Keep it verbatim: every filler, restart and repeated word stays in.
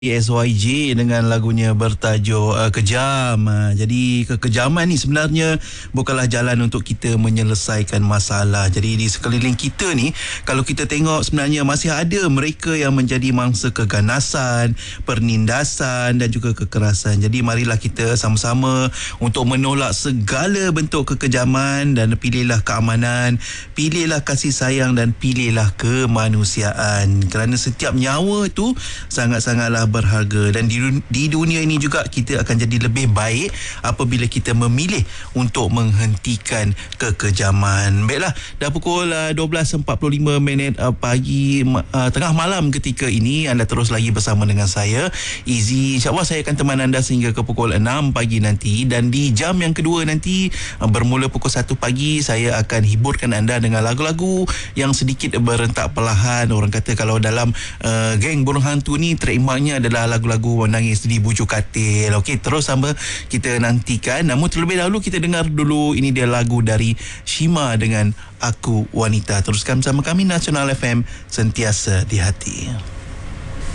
S Y J dengan lagunya bertajuk uh, Kejam. Uh, jadi kekejaman ni sebenarnya bukanlah jalan untuk kita menyelesaikan masalah. Jadi di sekeliling kita ni, kalau kita tengok sebenarnya masih ada mereka yang menjadi mangsa keganasan, pernindasan dan juga kekerasan. Jadi marilah kita sama-sama untuk menolak segala bentuk kekejaman dan pilihlah keamanan, pilihlah kasih sayang dan pilihlah kemanusiaan. Kerana setiap nyawa tu sangat-sangatlah berharga, dan di, di dunia ini juga kita akan jadi lebih baik apabila kita memilih untuk menghentikan kekejaman. Baiklah, dah pukul uh, dua belas empat puluh lima minit uh, pagi uh, tengah malam ketika ini anda terus lagi bersama dengan saya Izzy. InsyaAllah saya akan teman anda sehingga ke pukul enam pagi nanti, dan di jam yang kedua nanti uh, bermula pukul satu pagi saya akan hiburkan anda dengan lagu-lagu yang sedikit berentak perlahan. Orang kata kalau dalam uh, geng burung hantu ni trademarknya adalah lagu-lagu menangis di bujuk katil. Okey, terus sama kita nantikan. Namun terlebih dahulu kita dengar dulu, ini dia lagu dari Shima dengan Aku Wanita. Teruskan bersama kami Nasional F M, sentiasa di hati.